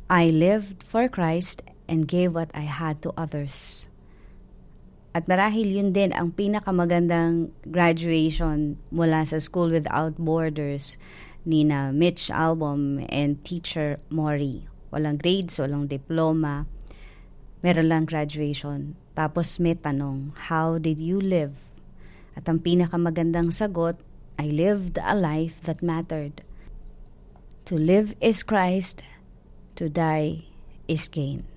I lived for Christ and gave what I had to others. At marahil yun din ang pinakamagandang graduation mula sa School Without Borders ni na Mitch Albom and Teacher Maury. Walang grades, walang diploma, meron lang graduation. Tapos may tanong, how did you live? At ang pinakamagandang sagot, I lived a life that mattered. To live is Christ, to die is gain.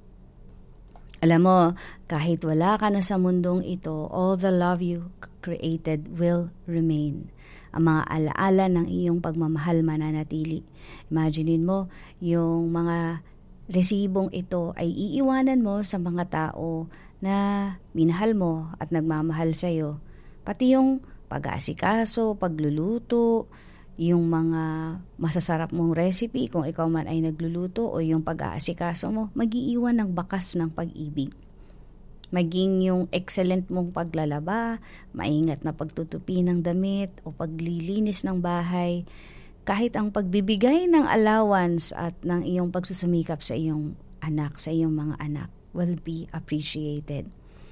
Alam mo, kahit wala ka na sa mundong ito, all the love you created will remain. Ang mga alaala ng iyong pagmamahal mananatili. Imaginein mo, yung mga resibong ito ay iiwanan mo sa mga tao na minahal mo at nagmamahal sa iyo. Pati yung pag-aasikaso, pagluluto, yung mga masasarap mong recipe kung ikaw man ay nagluluto o yung pag-aasikaso mo, mag-iiwan ng bakas ng pag-ibig. Maging yung excellent mong paglalaba, maingat na pagtutupi ng damit o paglilinis ng bahay, kahit ang pagbibigay ng allowance at ng iyong pagsusumikap sa iyong anak, sa iyong mga anak, will be appreciated.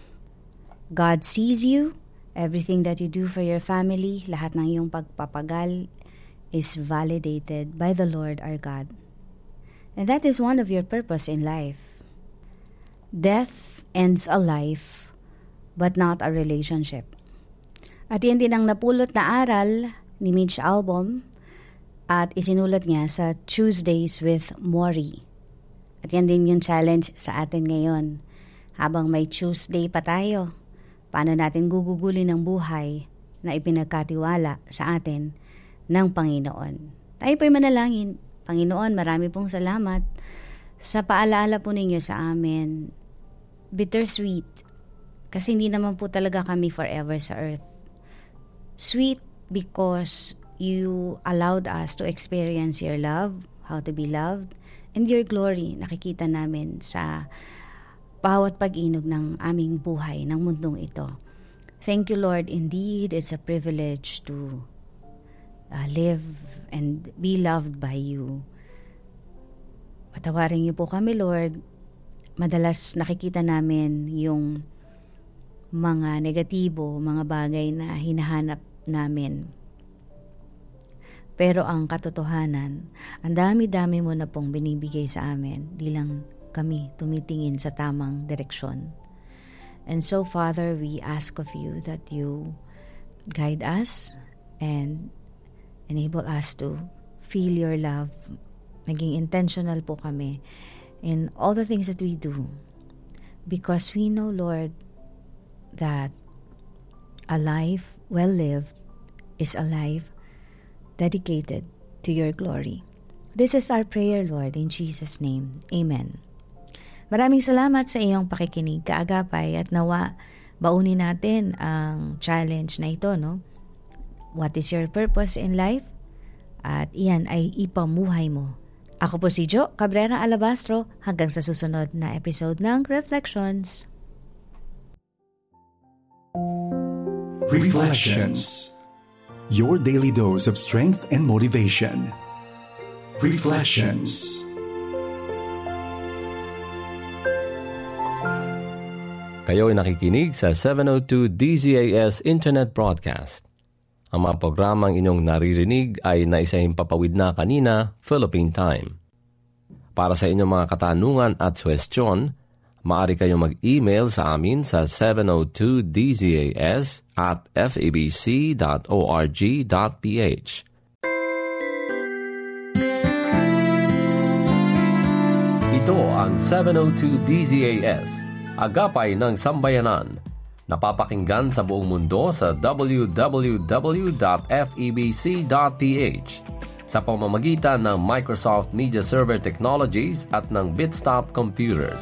God sees you, everything that you do for your family, lahat ng iyong pagpapagal, is validated by the Lord our God. And that is one of your purpose in life. Death ends a life, but not a relationship. At yan din ang napulot na aral ni Mitch Albom at isinulat niya sa Tuesdays with Maury. At yan din yung challenge sa atin ngayon. Habang may Tuesday pa tayo, paano natin gugugulin ang buhay na ipinagkatiwala sa atin ng Panginoon. Tayo po'y manalangin. Panginoon, marami pong salamat sa paalaala po ninyo sa amin. Bittersweet, kasi hindi naman po talaga kami forever sa earth. Sweet because you allowed us to experience your love, how to be loved, and your glory nakikita namin sa bawat pag-inog ng aming buhay, ng mundong ito. Thank you, Lord. Indeed, it's a privilege to live and be loved by you. Patawarin niyo po kami, Lord. Madalas nakikita namin yung mga negatibo, mga bagay na hinahanap namin. Pero ang katotohanan, ang dami-dami mo na pong binibigay sa amin, di lang kami tumitingin sa tamang direksyon. And so, Father, we ask of you that you guide us and enable us to feel your love. Maging intentional po kami in all the things that we do. Because we know, Lord, that a life well lived is a life dedicated to your glory. This is our prayer, Lord, in Jesus' name. Amen. Maraming salamat sa iyong pakikinig, kaagapay, at nawa baunin natin ang challenge na ito, no? What is your purpose in life? At iyan ay ipamuhay mo. Ako po si Jo Cabrera Alabastro, hanggang sa susunod na episode ng Reflections. Reflections. Your daily dose of strength and motivation. Reflections. Kayo ay nakikinig sa 702 DZAS Internet Broadcast. Ang mga programang inyong naririnig ay naisahimpapawid na kanina, Philippine Time. Para sa inyong mga katanungan at suwestyon, maaari kayong mag-email sa amin sa 702dzas@fabc.org.ph. Ito ang 702 DZAS, Agapay ng Sambayanan. Napapakinggan sa buong mundo sa www.febc.ph sa pamamagitan ng Microsoft Media Server Technologies at ng Bitstop Computers.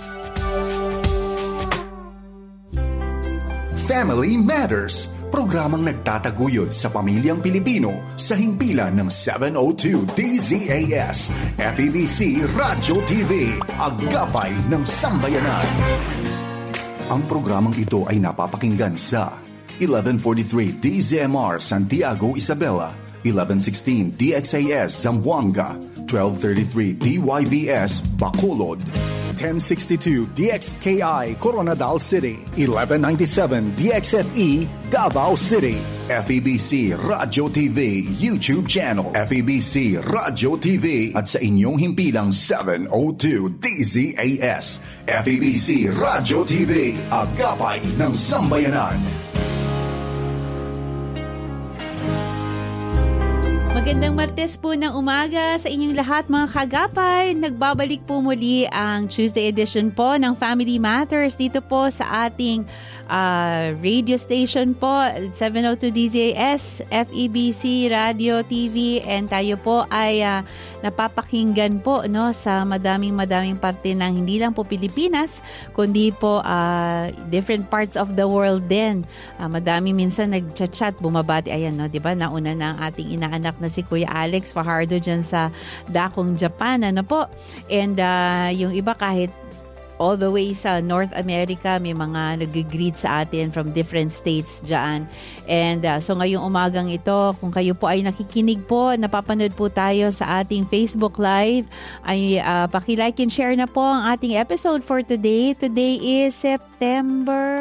Family Matters, programang nagtataguyod sa pamilyang Pilipino sa himpilan ng 702 DZAS, FEBC Radio TV, Agapay ng Sambayanan. Ang programang ito ay napapakinggan sa 1143 DZMR Santiago, Isabela, 1116 DXAS Zamboanga, 1233 DYVS Bacolod, 1062 DXKI Coronadal City, 1197 DXFE Davao City. FEBC Radio TV YouTube channel, FEBC Radio TV, at sa inyong himpilang 702 DZAS. FEBC Radio TV, agapay ng sambayanan. Magandang Martes po ng umaga sa inyong lahat mga kagapay. Nagbabalik po muli ang Tuesday edition po ng Family Matters dito po sa ating radio station po, 702 DZAS, FEBC Radio TV, and tayo po ay napapakinggan po sa madaming parte ng hindi lang po Pilipinas, kundi po different parts of the world din. Madami minsan nagchat-chat, bumabati, ayan di ba, nauna na ang ating inaanak na si Kuya Alex Fajardo dyan sa Dakong, Japan, po. And yung iba kahit all the way sa North America, may mga nag-greet sa atin from different states dyan. And so ngayong umagang ito, kung kayo po ay nakikinig po, napapanood po tayo sa ating Facebook Live, ay paki-like and share na po ang ating episode for today. Today is September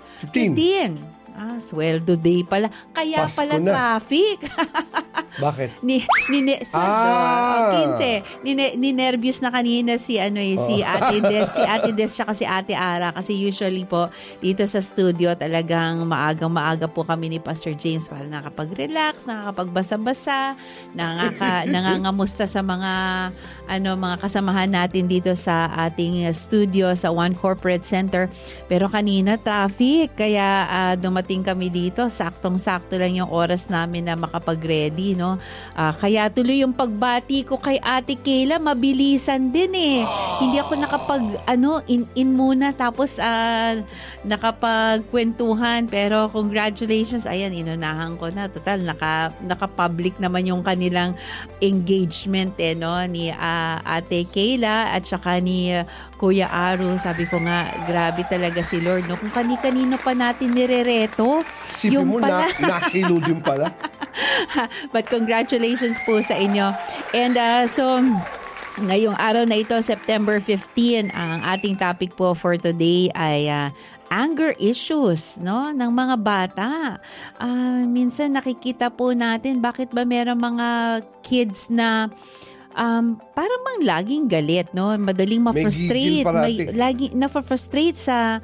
15. Sweldo day pala. Kaya Pasko pala na. Traffic. Bakit? Sweldo. 15. Ninervyos na kanina si Ate Des tsaka si Ate Ara, kasi usually po dito sa studio talagang maaga po kami ni Pastor James para nakapag-relax, nakakapagbasa-basa, nangangamusta sa mga kasamahan natin dito sa ating studio sa One Corporate Center. Pero kanina traffic, kaya dumating kami dito, saktong-sakto lang yung oras namin na makapag-ready, kaya tuloy yung pagbati ko kay Ate Kayla, mabilisan din Hindi ako in muna, tapos nakapagkwentuhan, pero congratulations, ayan, inunahan ko na. Total, naka-public naman yung kanilang engagement ni Ate Kayla at saka ni Kuya Aru. Sabi ko nga, grabe talaga si Lord, kung kani-kanino pa natin nirereto. Sipin mo na, nasilo din pala. But congratulations po sa inyo. And so, ngayong araw na ito, September 15, ang ating topic po for today ay anger issues ng mga bata. Minsan nakikita po natin bakit ba merong mga kids na parang laging galit, madaling ma-frustrate, laging na-frustrate sa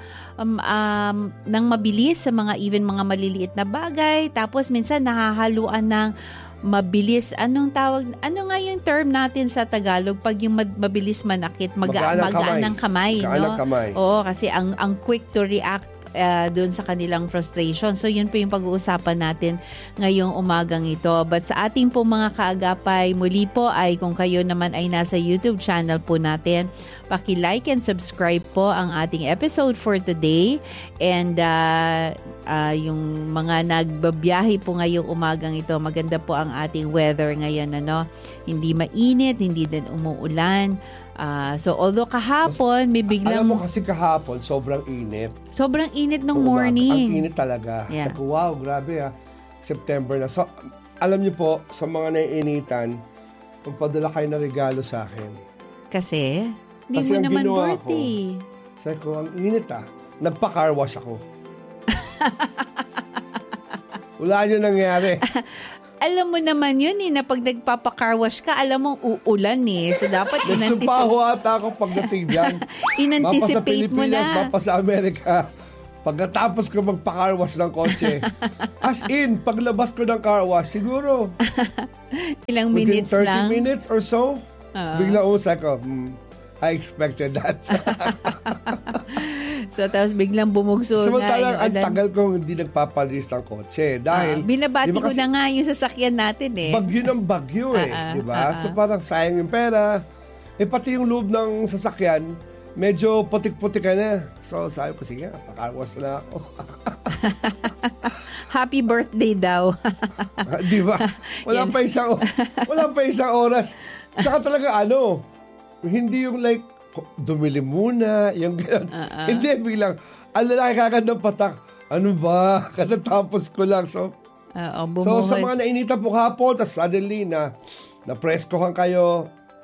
nang mabilis sa mga maliliit na bagay, tapos minsan nahahaluan ng mabilis, ano nga yung term natin sa Tagalog pag yung mabilis manakit, magaan ng kamay, Oo, kasi ang quick to react doon sa kanilang frustration. So yun po yung pag-uusapan natin ngayong umagang ito. But sa ating po mga kaagapay, muli po ay kung kayo naman ay nasa YouTube channel po natin, paki-like and subscribe po ang ating episode for today. And yung mga nagbabiyahe po ngayong umagang ito, maganda po ang ating weather ngayon, hindi mainit, hindi din umuulan. So although kahapon may biglang... Alam mo kasi kahapon sobrang init. Sobrang init ng morning. Ang init talaga. Yeah. Sabi ko, wow, grabe September na. So alam niyo po, sa mga naiinitan, magpadala kayo na regalo sa akin. Kasi? Hindi mo naman birthday. Sabi ko, ang init Nagpa-car wash ako. Wala nyo nangyari. Alam mo naman yun na pag nagpapa-car wash ka, alam mong uulan So dapat nagsumpaho ata ako pagdating dyan. In-anticipate mo na. Mapa sa Amerika. Pagkatapos ko magpa-car wash ng kotse. As in, paglabas ko ng car wash, siguro. Ilang minutes lang. 30 minutes or so. Bigla usay ko, I expected that. So, tapos biglang bumugso samantalang ang tagal kong hindi nagpapalis ng kotse. Dahil, binabati ko na nga yung sasakyan natin Bagyo ng bagyo diba? So, parang sayang yung pera. Pati yung loob ng sasakyan, medyo putik-putik ka na. So, sabi ko, sige, pakarwas na ako. Happy birthday daw. Diba? Wala pa isang oras. Tsaka talaga hindi yung like, dumili muna, yung gano'n. Hindi, biglang, ang lalaki kagad ng patak. Ano ba? Katatapos ko lang. So sa mga nainitan po hapon, tapos suddenly na preskohan kayo,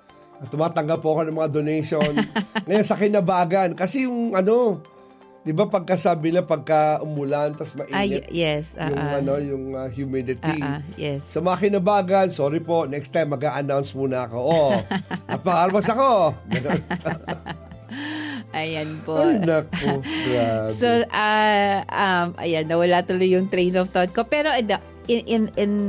tumatanggap po ako ng mga donation. Ngayon sa kinabagan, kasi yung di ba pagkasabi na pagka umulan, tas mainit, yes. yung humidity. Yes. Sa mga kinabagan, sorry po, next time mag-a-announce muna ako. Napakalmas ako. Ayan po. Ay, naku, grabe. So, ayan, nawala tuloy yung train of thought ko. Pero, in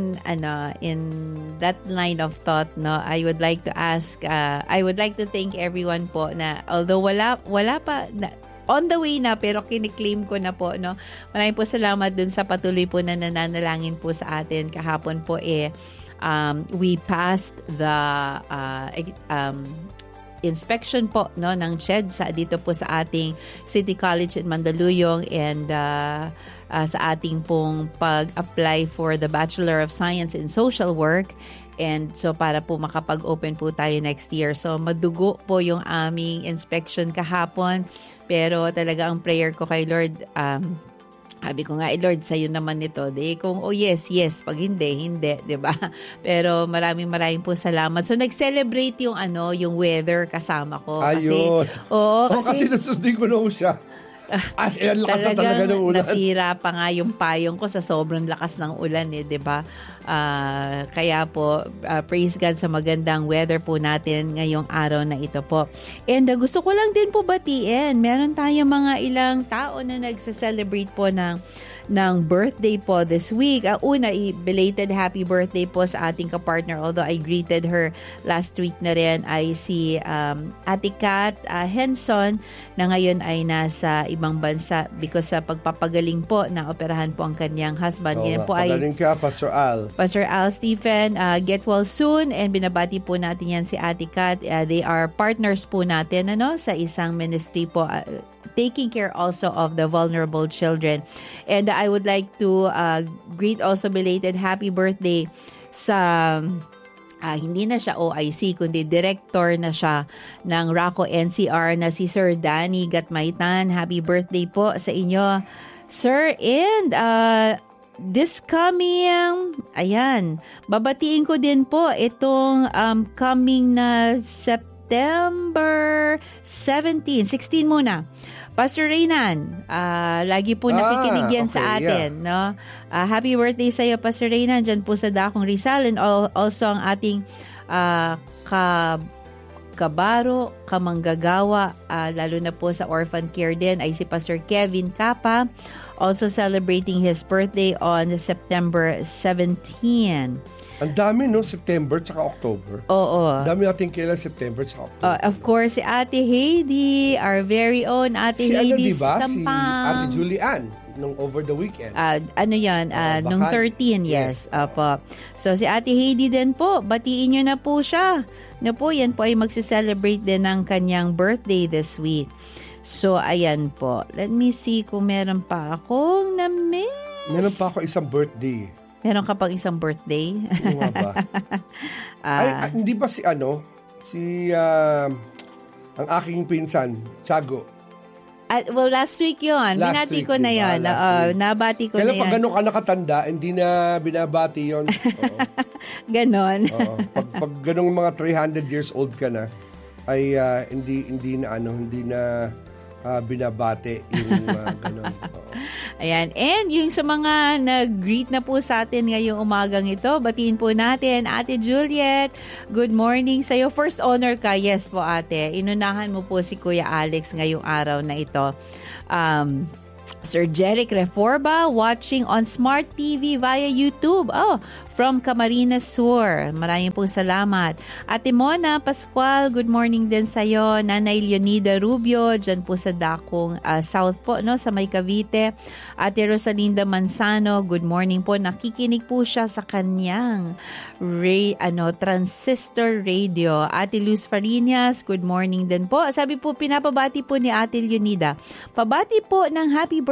that line of thought, no, I would like to thank everyone po na although wala pa on the way na pero kiniklaim ko na po, no. Maraming po salamat dun sa patuloy po na nananalangin po sa atin. Kahapon po we passed the inspection po, no, ng CHED dito po sa ating City College in Mandaluyong, and sa ating pong pag-apply for the Bachelor of Science in Social Work. And so para po makapag-open po tayo next year. So madugo po yung aming inspection kahapon, pero talaga ang prayer ko kay Lord, sabi ko nga, Lord, sa'yo naman ito. Kung yes, pag hindi, di ba? Pero maraming po salamat. So, nag-celebrate yung weather kasama ko. Ayun. Kasi nasusundin ko na siya. As in, lakas na talaga ng ulan. Nasira pa nga yung payong ko sa sobrang lakas ng ulan, di ba? Kaya po, praise God sa magandang weather po natin ngayong araw na ito po. And gusto ko lang din po batiin. Meron tayong mga ilang tao na nagsa-celebrate po ng birthday po this week. Una, belated happy birthday po sa ating kapartner, although I greeted her last week na rin, ay si Ate Kat Henson, na ngayon ay nasa ibang bansa because sa pagpapagaling po na operahan po ang kanyang husband. Ngayon po ay pagaling ka, Pastor Al. Pastor Al Stephen, get well soon, and binabati po natin yan si Ate Kat. They are partners po natin sa isang ministry po, taking care also of the vulnerable children. And I would like to greet also belated happy birthday sa hindi na siya OIC, kundi director na siya ng RACO NCR na si Sir Danny Gatmaitan. Happy birthday po sa inyo, Sir. And this coming, babatiin ko din po itong coming na September 16 muna. Pastor Reynan, lagi po nakikinig yan sa atin. No? Happy birthday sa iyo, Pastor Reynan, dyan po sa Dakong Rizal, and also ang ating kabaro, kamanggagawa, lalo na po sa orphan care din, ay si Pastor Kevin Capa, also celebrating his birthday on September 17. Ang dami, September tsaka October. Oo. Ang dami natin kailan September tsaka October. Of course, si Ate Heidi, our very own Ate Heidi diba? Sampang. Si Ate Julian, nung over the weekend. Nung 13, yes. Opo. So, si Ate Heidi din po, batiin nyo na po siya. Yan po ay magsiselebrate din ng kanyang birthday this week. So, ayan po. Let me see kung meron pa akong na-miss. Meron pa ako isang birthday. Meron ka pang isang birthday? Oo nga ba? Hindi ba ang aking pinsan, Tiago? Well, last week yun. Binati ko na yun. Nabati ko na yan. Kaya pag gano'n ka nakatanda, hindi na binabati yun. Ganon. Pag gano'ng mga 300 years old ka na, ay hindi na binabati yung gano'n. Ayan. And yung sa mga nag-greet na po sa atin ngayong umagang ito, batiin po natin, Ate Juliet, good morning sa'yo. First honor ka, yes po ate. Inunahan mo po si Kuya Alex ngayong araw na ito. Sir Jeric Reforba, watching on Smart TV via YouTube. From Camarines Sur. Maraming pong salamat. Ate Mona Pascual, good morning din sa'yo. Nanay Leonida Rubio, dyan po sa Dakong South po, sa May Cavite. Ate Rosalinda Manzano, good morning po. Nakikinig po siya sa kanyang transistor radio. Ate Luz Farinas, good morning din po. Sabi po, pinapabati po ni Ate Leonida, pabati po ng happy birthday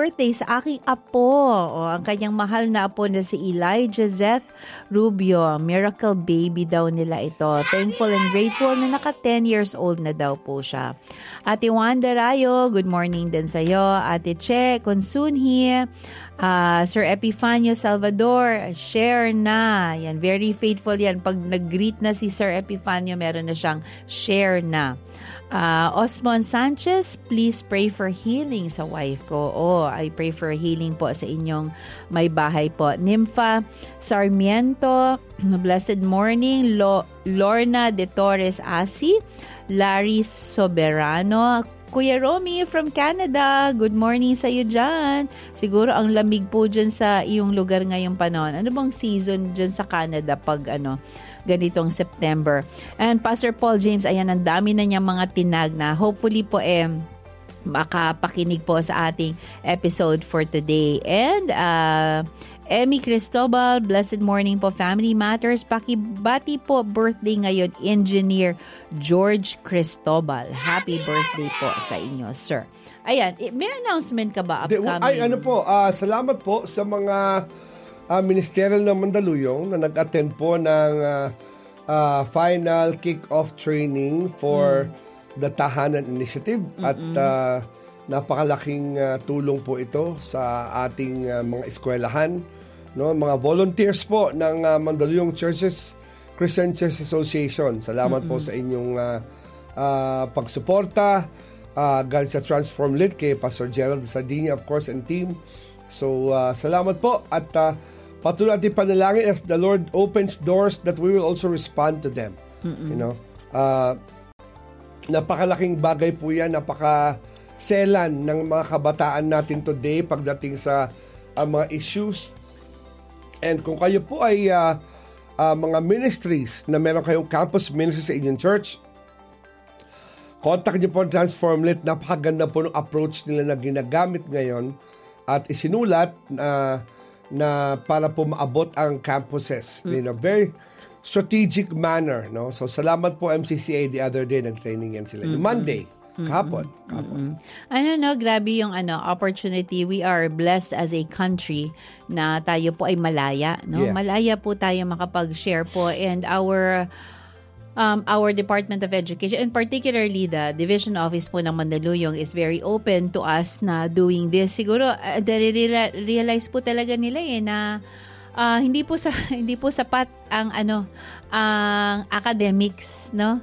birthday sa aking apo. Ang kanyang mahal na apo na si Elijah Zeth Rubio. Miracle baby daw nila ito. Thankful and grateful na naka 10 years old na daw po siya. Ate Wanda Rayo, good morning din sa'yo. Ate Che Consunhi, Sir Epifanio Salvador, share na. Yan, very faithful yan. Pag nag-greet na si Sir Epifanio, meron na siyang share na. Osmond Sanchez, please pray for healing sa wife ko. I pray for healing po sa inyong may bahay po. Nympha Sarmiento, blessed morning. Lorna de Torres Asi, Larry Soberano, Kuya Romy from Canada, good morning sa iyo dyan. Siguro ang lamig po dyan sa iyong lugar ngayong panahon. Ano bang season dyan sa Canada pag ganitong September? And Pastor Paul James, ayan, ang dami na niyang mga tinag na hopefully po makapakinig po sa ating episode for today. And Emmy Cristobal, blessed morning po, Family Matters. Pakibati po birthday ngayon, Engineer George Cristobal. Happy birthday po sa inyo, sir. Ayan, may announcement ka ba upcoming? Salamat po sa mga ministerial ng Mandaluyong na nag-attend po ng final kick-off training for the Tahanan Initiative. At napakalaking tulong po ito sa ating mga eskwelahan, no, mga volunteers po ng Mandaluyong Christian Church Association. Salamat po sa inyong pagsuporta galing sa Transform Lit kay Pastor Gerald Sardinia, of course, and team. So salamat po at patuloy natin panalangin as the Lord opens doors that we will also respond to them. You know, napakalaking bagay po yan, selan ng mga kabataan natin today pagdating sa mga issues. And kung kayo po ay mga ministries na meron kayong campus ministry sa inyong church, contact niyo po ang Transformlit. Napakaganda po ng approach nila na ginagamit ngayon at isinulat na para po maabot ang campuses in a very strategic manner. No? So salamat po MCCA the other day, nag-training yan sila. Monday. Kahapon. Grabe yung opportunity. We are blessed as a country na tayo po ay malaya, no? Yeah. Malaya po tayo makapag-share po, and our Department of Education, and particularly the Division Office po ng Mandaluyong, is very open to us na doing this. Siguro realize po talaga nila na hindi po sapat ang ang academics, no?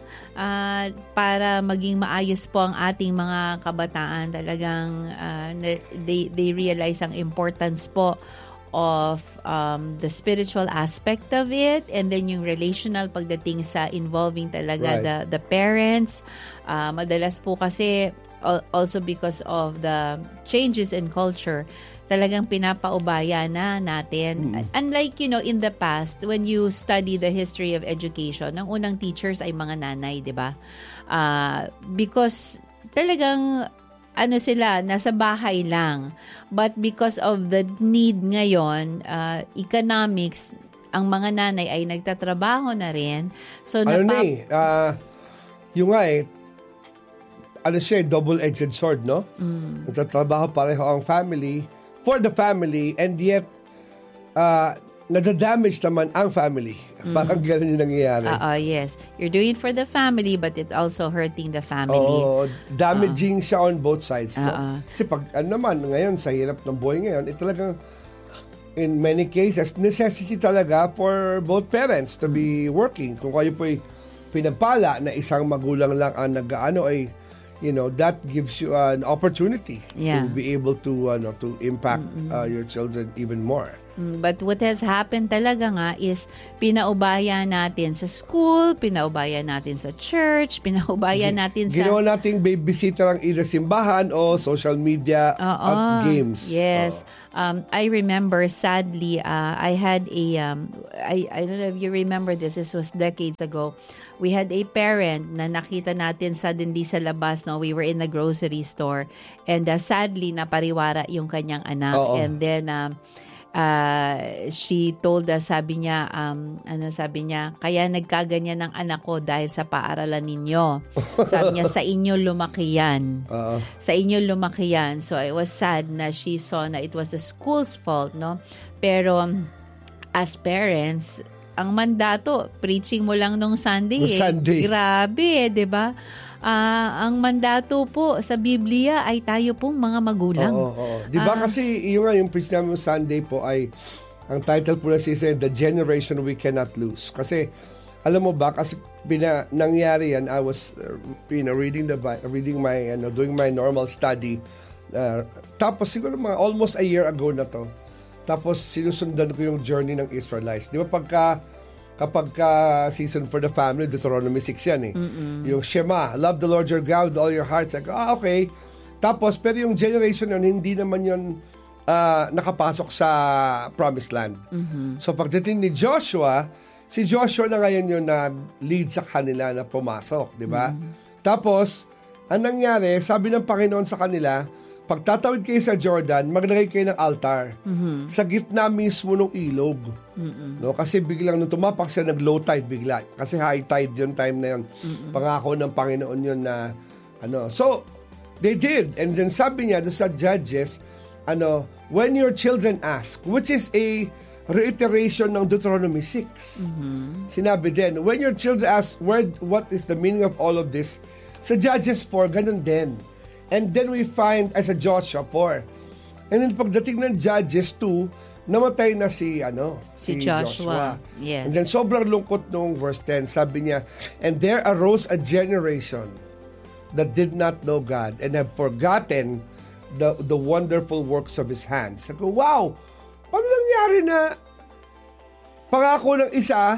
Para maging maayos po ang ating mga kabataan. Talagang they realize ang importance po of the spiritual aspect of it, and then yung relational pagdating sa involving talaga the parents. Madalas po kasi also because of the changes in culture, talagang pinapaubaya na natin. Unlike, in the past, when you study the history of education, ang unang teachers ay mga nanay, di ba? Because talagang, sila, nasa bahay lang. But because of the need ngayon, economics, ang mga nanay ay nagtatrabaho na rin. So, yung double-edged sword, no? Nagtatrabaho pareho ang family, for the family, and yet nadadamage naman ang family. Parang ganun yung nangyayari. Yes. You're doing it for the family, but it's also hurting the family. Damaging siya on both sides. No? Kasi pag ngayon, sa hirap ng buhay ngayon, talagang in many cases, necessity talaga for both parents to be working. Kung kayo po'y pinagpala na isang magulang lang ang that gives you an opportunity to be able to impact your children even more. But what has happened talaga nga is pinaubaya natin sa school, pinaubaya natin sa church, pinaubaya natin sa... Ginawa nating babysitter ang either simbahan o social media at games. Yes. I remember, sadly, I had I don't know if you remember this. This was decades ago. We had a parent na nakita natin suddenly sa labas. No? We were in the grocery store. And sadly, napariwara yung kanyang anak. And then... she told us, sabi niya, kaya nagkaganyan ng anak ko dahil sa paaralan ninyo. Sabi niya, sa inyo lumaki yan. Sa inyo lumaki yan. So it was sad na she saw na it was the school's fault, no? Pero as parents, ang mandato, preaching mo lang nung Sunday. Grabe, di ba? Ang mandato po sa Biblia ay tayo pong mga magulang. Di ba kasi yung preach namin Sunday po ay, ang title po na siya, The Generation We Cannot Lose. Kasi, alam mo ba, kasi nangyari yan, I was doing my normal study. Tapos siguro almost a year ago na to. Tapos sinusundan ko yung journey ng Israelites. Di ba kapag season for the family, Deuteronomy 6 yan eh. Yung Shema, love the Lord your God with all your heart. Okay. Tapos, pero yung generation yun, hindi naman yun nakapasok sa Promised Land. So pagdating ni Joshua, si Joshua na ngayon yung lead sa kanila na pumasok. Di ba? Tapos, ang nangyari, sabi ng Panginoon sa kanila, pagtatawid kayo sa Jordan, maglagay kayo ng altar sa gitna mismo ng ilog. No? Kasi biglang nung tumapak siya, nag-low tide bigla. Kasi high tide yung time na yun. Pangako ng Panginoon yun na So, they did. And then sabi niya sa Judges, when your children ask, which is a reiteration ng Deuteronomy 6. Sinabi din, when your children ask, what is the meaning of all of this? Sa Judges 4, ganun din. And then we find as a Joshua 4. And then pagdating ng Judges 2, namatay na si Joshua. Yes. And then sobrang lungkot nung verse 10. Sabi niya, and there arose a generation that did not know God and have forgotten the wonderful works of His hands. Sabi ko, wow! Paano nangyari na pangako ng isa,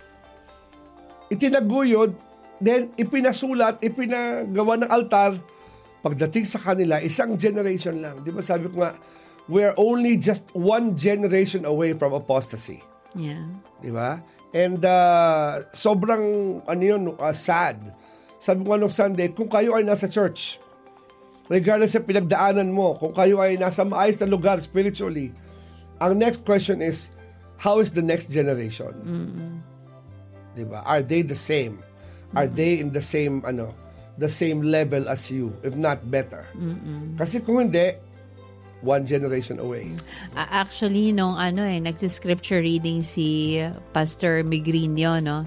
itinaguyod, then ipinasulat, ipinagawa ng altar. Pagdating sa kanila, isang generation lang. Di ba sabi ko nga, we're only just one generation away from apostasy. Yeah. Di ba? And sobrang sad. Sabi ko nga nung Sunday, kung kayo ay nasa church, regardless sa pinagdaanan mo, kung kayo ay nasa maayos na lugar spiritually, ang next question is, how is the next generation? Di ba? Are they the same? Are they in the same level as you, if not better? Kasi kung hindi, one generation away. Actually, nung nagsi-scripture reading si Pastor Migrino, no?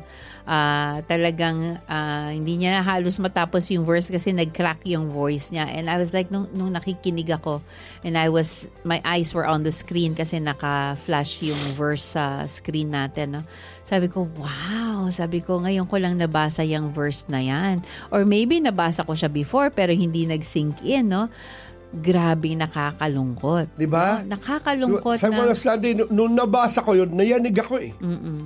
Talagang hindi niya halos matapos yung verse kasi nag-crack yung voice niya. And I was like, nung nakikinig ako, and my eyes were on the screen kasi naka-flash yung verse sa screen natin, no? Sabi ko, wow! Sabi ko, ngayon ko lang nabasa yung verse na yan. Or maybe nabasa ko siya before pero hindi nag-sink in, no? Grabe, nakakalungkot. Diba? No? Nakakalungkot Sa mga Sunday, nung nabasa ko yun, nayanig ako eh.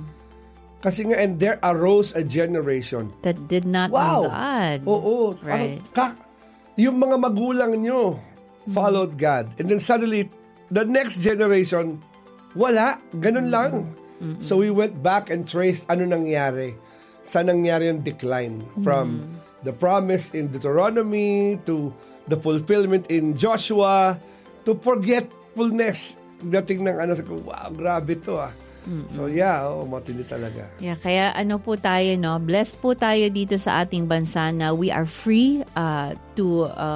Kasi nga, and there arose a generation that did not know God. Oo. Right. Yung mga magulang nyo followed God. And then suddenly, the next generation, wala. Ganun lang. So we went back and traced ano nangyari. Saan nangyari yung decline from the promise in Deuteronomy to the fulfillment in Joshua to forgetfulness. Dating ng wow, grabe to So matindi talaga. Yeah, kaya po tayo, no? Blessed po tayo dito sa ating bansa na we are free to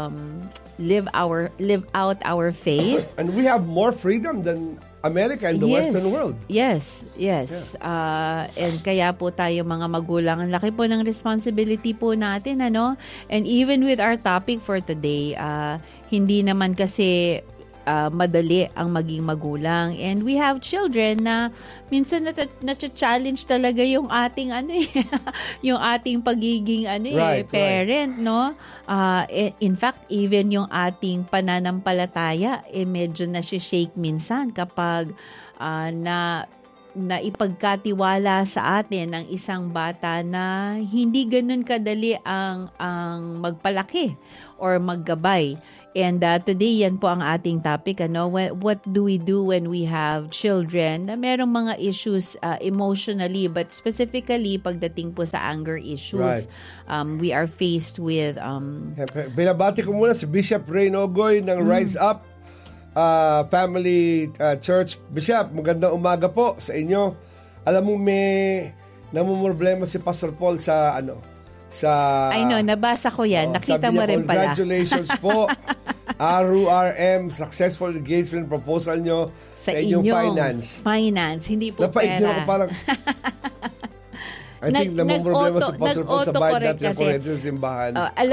live out our faith. And we have more freedom than America and the Western world. Yes. Yeah. And kaya po tayo mga magulang, ang laki po ng responsibility po natin, And even with our topic for today, hindi naman kasi madali ang maging magulang. And we have children na minsan na-challenge talaga yung ating yung ating pagiging parent, no? In fact, even yung ating pananampalataya medyo na-shake minsan kapag na ipagkatiwala sa atin ng isang bata na hindi ganun kadali ang magpalaki or maggabay. And today, yan po ang ating topic. What do we do when we have children na merong mga issues emotionally, but specifically pagdating po sa anger issues. Right. We are faced with... Binabati ko muna si Bishop Ray Nogoy ng Rise Up Family Church. Bishop, magandang umaga po sa inyo. Alam mo, may namumroblema si Pastor Paul sa I know, nabasa ko yan. Nakita mo rin pala. Congratulations po. RURM, successful engagement proposal nyo sa inyong finance. Hindi po Napaisip pera. ako parang, I think namumroblema si Pastor Paul sa bayad natin ang kuryente sa simbahan.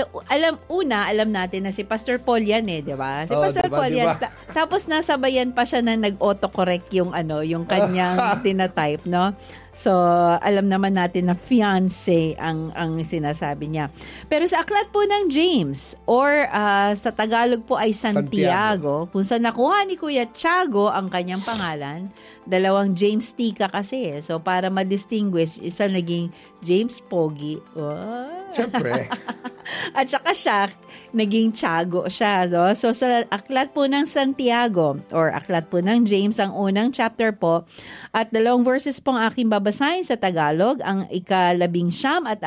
Alam natin na si Pastor Paul yan di ba? Si Pastor diba, Paul yan. Tapos nasabayan pa siya na nag-autocorrect yung kanyang tinatype, no? So, alam naman natin na fiancé ang sinasabi niya. Pero sa aklat po ng James or sa Tagalog po ay Santiago, kung saan nakuha ni Kuya Tiago ang kanyang pangalan, dalawang James Tika kasi. So, para ma-distinguish, isa naging James Pogi. Oh. Siyempre. At saka siya, naging Tiago siya. No? So, sa aklat po ng Santiago or aklat po ng James, ang unang chapter po, at 2 verses pong aking babasahin sa Tagalog, ang ika-19 at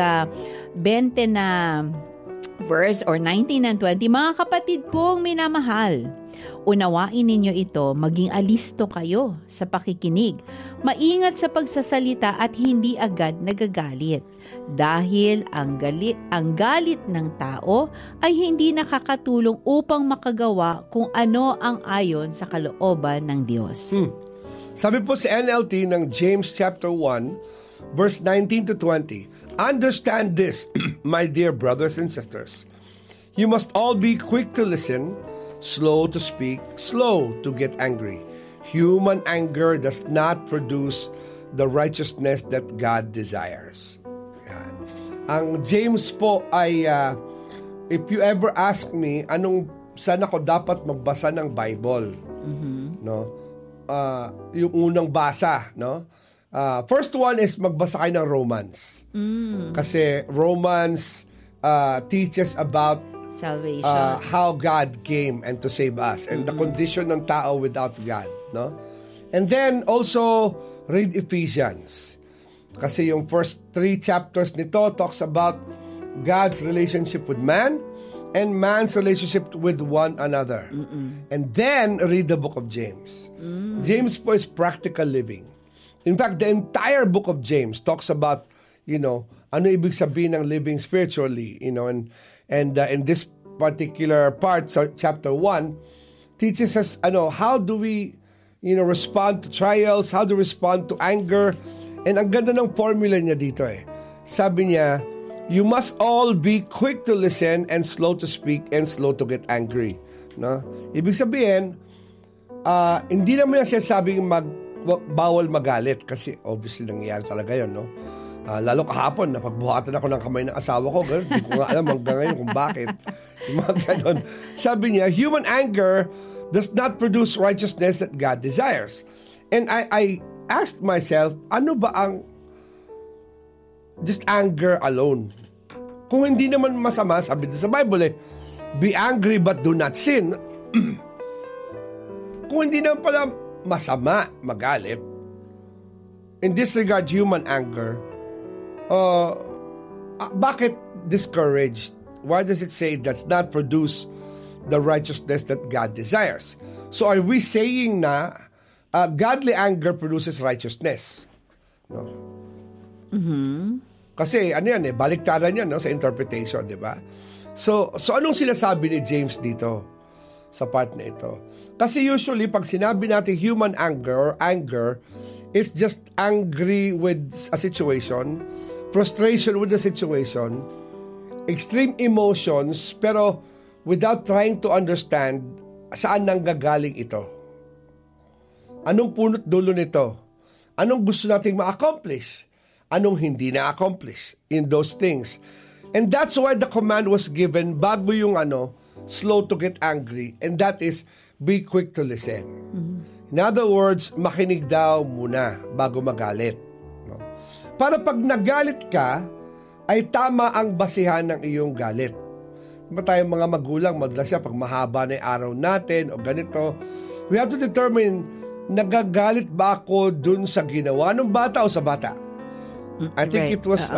ika-20 na verse or 19 and 20. Mga kapatid kong minamahal, unawain ninyo ito, maging alisto kayo sa pakikinig. Maingat sa pagsasalita at hindi agad nagagalit. Dahil ang galit ng tao ay hindi nakakatulong upang makagawa kung ano ang ayon sa kalooban ng Diyos. Sabi po sa NLT ng James chapter 1, verse 19 to 20, understand this, my dear brothers and sisters. You must all be quick to listen, slow to speak, slow to get angry. Human anger does not produce the righteousness that God desires. Yan. Ang James po ay, if you ever ask me, saan ako dapat magbasa ng Bible? No? Yung unang basa, no? First one is magbasa kayo ng Romans. Kasi Romans teaches about salvation. How God came and to save us and the condition ng tao without God, no? And then also read Ephesians. Kasi yung first 3 chapters nito talks about God's relationship with man and man's relationship with one another. And then read the book of James. James po is practical living. In fact, the entire book of James talks about, ano ibig sabihin ng living spiritually, and in this particular part, so chapter 1, teaches us, how do we, respond to trials, how to respond to anger. And ang ganda ng formula niya dito Sabi niya, you must all be quick to listen and slow to speak and slow to get angry. No? Ibig sabihin, hindi naman yan sinasabing bawal magalit kasi obviously nangyayari talaga yun, no? Lalo kahapon, napagbuhatan ako ng kamay ng asawa ko. Hindi ko nga alam hanggang ngayon kung bakit. Yung mga ganon. Sabi niya, human anger does not produce righteousness that God desires. And I asked myself, ano ba ang just anger alone? Kung hindi naman masama, sabi sa Bible be angry but do not sin. Kung hindi naman pala masama magalit, in this regard, human anger, bakit discouraged? Why does it say does not produce the righteousness that God desires? So are we saying na godly anger produces righteousness? No? Kasi baliktaran yan, no, sa interpretation, di ba? So anong sinasabi ni James dito sa part na ito? Kasi usually pag sinabi natin human anger or anger, it's just angry with a situation, frustration with the situation, extreme emotions, pero without trying to understand saan nanggagaling ito. Anong punot dulo nito? Anong gusto nating ma-accomplish? Anong hindi na-accomplish in those things? And that's why the command was given bago yung slow to get angry, and that is be quick to listen. In other words, makinig daw muna bago magalit. No? Para pag nagalit ka, ay tama ang basihan ng iyong galit. Diba tayong mga magulang, madalas siya pag mahaba na yung araw natin o ganito, we have to determine, nagagalit ba ako dun sa ginawa ng bata o sa bata? I think it was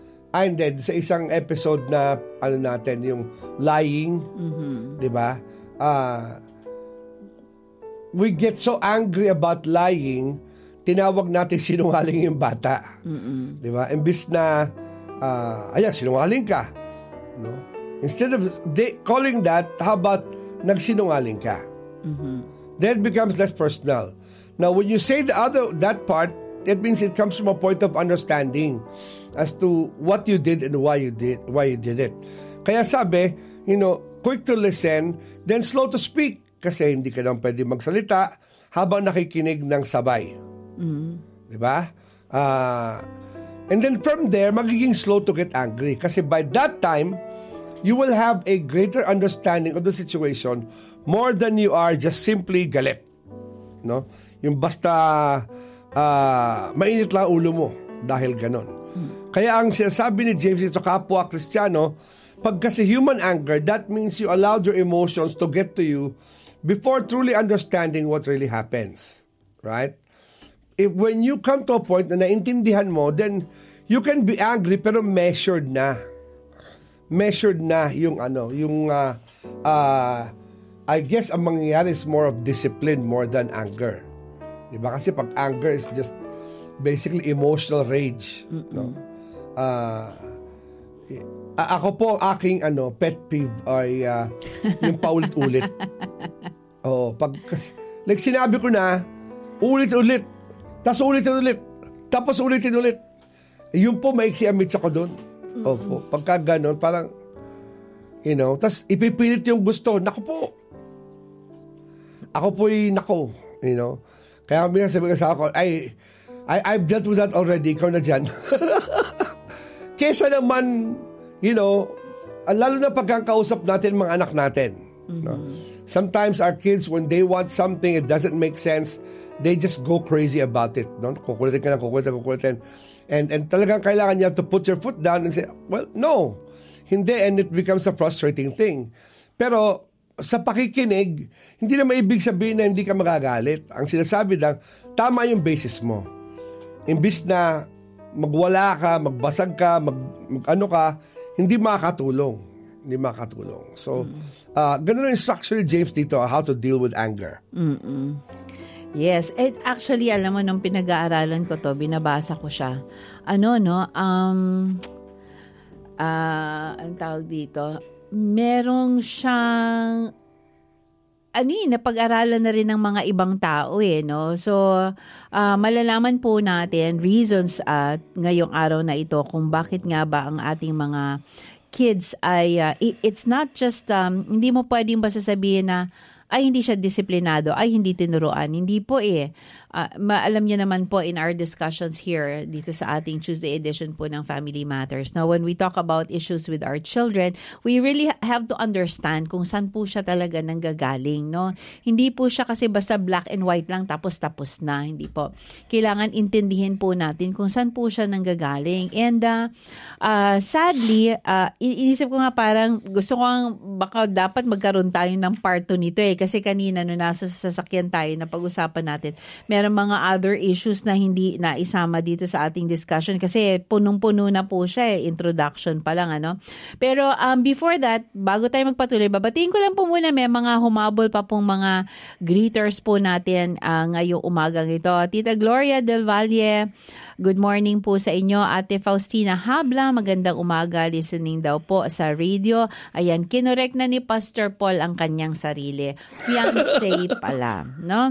sa isang episode na natin yung lying, 'di ba? we get so angry about lying, tinawag natin sinungaling yung bata. Di ba? Imbis na, sinungaling ka. No? Instead of calling that, how about nagsinungaling ka? Then it becomes less personal. Now, when you say that part, that means it comes from a point of understanding as to what you did and why you did it. Kaya sabi, quick to listen, then slow to speak. Kasi hindi ka naman pwede magsalita habang nakikinig ng sabay. Diba? And then from there, magiging slow to get angry. Kasi by that time, you will have a greater understanding of the situation more than you are just simply galit. No? Yung basta mainit lang ulo mo dahil ganon. Kaya ang sinasabi ni James ito, kapwa Kristiyano, pag kasi human anger, that means you allowed your emotions to get to you before truly understanding what really happens. Right? When you come to a point na naintindihan mo, then you can be angry pero measured na. Measured na yung I guess ang mangyayari is more of discipline more than anger. Diba? Kasi pag anger is just basically emotional rage. No? Ako po, aking pet peeve ay yung paulit-ulit. Like sinabi ko na, ulit-ulit, tapos ulit-ulit, tapos ulit-ulit. Yun po, maiksi amit ako doon. Opo, pagka ganon, parang, tapos ipipilit yung gusto. Naku po. Ako po'y nako, Kaya kami sabi ko sa ako, I've dealt with that already, ikaw na dyan. Kesa naman, lalo na pagkakausap natin mga anak natin. No? Sometimes our kids, when they want something, it doesn't make sense, they just go crazy about it. No? Kukulitin ka na, kukulitin. And talagang kailangan niya to put your foot down and say, well, no. Hindi, and it becomes a frustrating thing. Pero sa pakikinig, hindi na maibig sabihin na hindi ka magagalit. Ang sinasabi lang, tama yung basis mo. Imbis na magwala ka, magbasag ka, mag-ano ka, hindi makakatulong. So, ganun ang instruction ni James dito, how to deal with anger. Yes. Actually, alam mo, nung pinag-aaralan ko to, binabasa ko siya. Ang tawag dito, merong siyang, napag-aralan na rin ng mga ibang tao no? So, malalaman po natin reasons at ngayong araw na ito kung bakit nga ba ang ating mga kids ay, it's not just, hindi mo pwedeng basta sabihin na, ay hindi siya disiplinado, ay hindi tinuruan. Hindi po alam niyo naman po in our discussions here dito sa ating Tuesday edition po ng Family Matters. Now, when we talk about issues with our children, we really have to understand kung saan po siya talaga nanggagaling. No? Hindi po siya kasi basta black and white lang tapos na. Hindi po. Kailangan intindihin po natin kung saan po siya nanggagaling. And sadly, inisip ko nga parang gusto ko baka dapat magkaroon tayo ng part 2 nito kasi kanina nung nasa sasakyan tayo na pag-usapan natin, meron mga other issues na hindi na isama dito sa ating discussion kasi punong-puno na po siya introduction pa lang Pero before that, bago tayo magpatuloy, babatiin ko lang po muna may mga humabol pa pong mga greeters po natin ngayong umagang ito. Tita Gloria Del Valle, good morning po sa inyo. Ate Faustina Habla, magandang umaga, listening daw po sa radio. Ayan, kinorek na ni Pastor Paul ang kanyang sarili. Fiancé pala, no?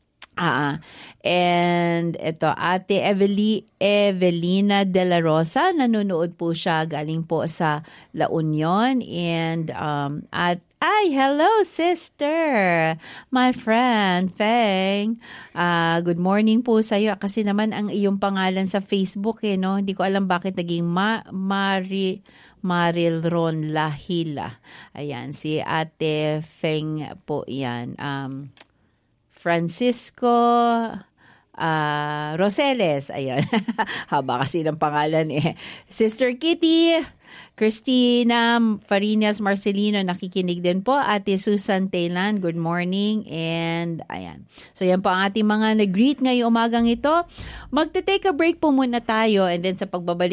And ito, Ate Evelina De La Rosa, nanonood po siya, galing po sa La Union. And hello sister, my friend Feng. Good morning po sa iyo. Kasi naman ang iyong pangalan sa Facebook no, hindi ko alam bakit naging Maril Ron Lahila. Ayan, si Ate Feng po yan. Francisco Rosales. Ayan. Haba kasi ng pangalan Sister Kitty, Christina Farinas Marcelino, nakikinig din po. Ate Susan Taylan, good morning. And ayan. So yan po ang ating mga nag-greet ngayong umagang ito. Magte-take a break po muna tayo and then sa pagbabalik